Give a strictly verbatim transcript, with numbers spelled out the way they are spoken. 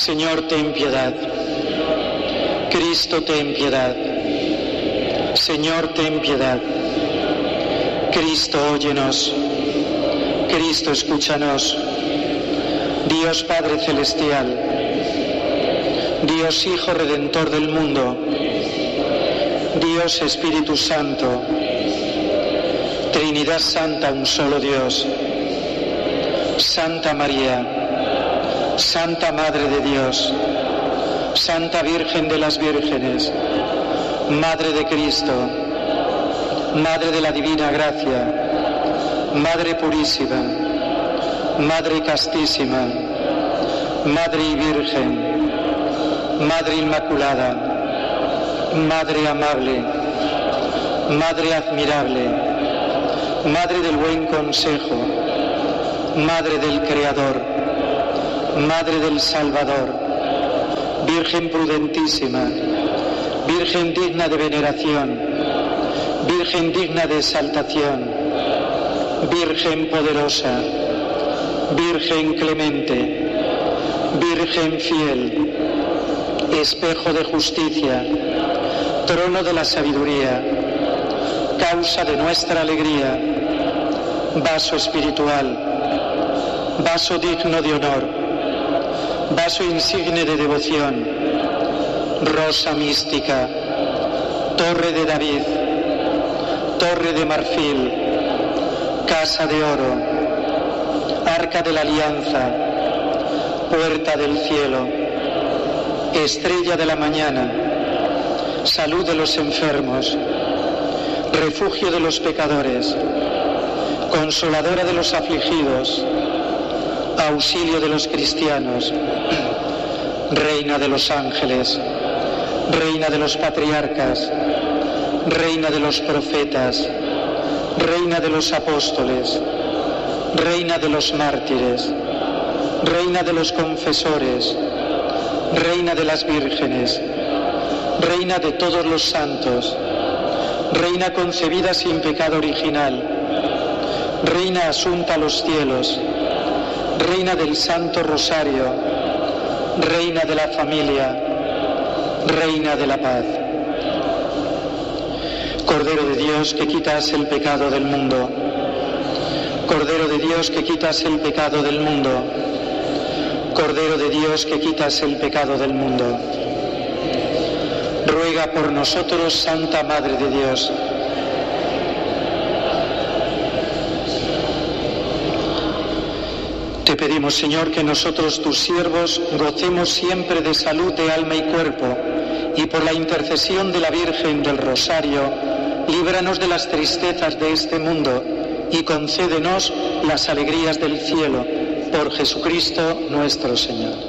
Señor, ten piedad. Cristo, ten piedad. Señor, ten piedad. Cristo, óyenos. Cristo, escúchanos. Dios Padre Celestial, Dios Hijo Redentor del mundo, Dios Espíritu Santo, Trinidad Santa, un solo Dios. Santa María, Santa Madre de Dios, Santa Virgen de las Vírgenes, Madre de Cristo, Madre de la Divina Gracia, Madre Purísima, Madre Castísima, Madre y Virgen, Madre Inmaculada, Madre Amable, Madre Admirable, Madre del Buen Consejo, Madre del Creador, Madre del Salvador, Virgen prudentísima, Virgen digna de veneración, Virgen digna de exaltación, Virgen poderosa, Virgen clemente, Virgen fiel, espejo de justicia, trono de la sabiduría, causa de nuestra alegría, vaso espiritual, vaso digno de honor, vaso insigne de devoción, rosa mística, torre de David, torre de marfil, casa de oro, Arca de la Alianza, puerta del cielo, estrella de la mañana, salud de los enfermos, refugio de los pecadores, consoladora de los afligidos, auxilio de los cristianos, reina de los ángeles, reina de los patriarcas, reina de los profetas, reina de los apóstoles, reina de los mártires, reina de los confesores, reina de las vírgenes, reina de todos los santos, reina concebida sin pecado original, reina asunta a los cielos, reina del Santo Rosario, reina de la familia, reina de la paz. Cordero de Dios, que quitas el pecado del mundo. Cordero de Dios, que quitas el pecado del mundo. Cordero de Dios, que quitas el pecado del mundo. Ruega por nosotros, Santa Madre de Dios. Te pedimos, Señor, que nosotros, tus siervos, gocemos siempre de salud de alma y cuerpo, y por la intercesión de la Virgen del Rosario, líbranos de las tristezas de este mundo y concédenos las alegrías del cielo, por Jesucristo nuestro Señor.